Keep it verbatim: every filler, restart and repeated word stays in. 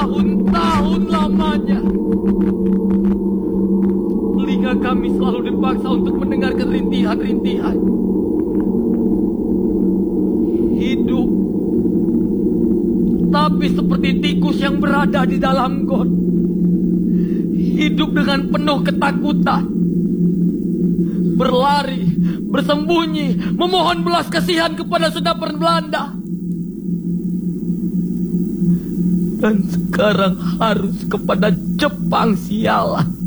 bertahun-tahun lamanya. Telinga kami selalu dipaksa untuk mendengarkan rintihan-rintihan. Hidup, tapi seperti tikus yang berada di dalam got. Hidup dengan penuh ketakutan. Berlari, bersembunyi, memohon belas kasihan kepada senapan Belanda. Dan sekarang harus kepada Jepang, sialan.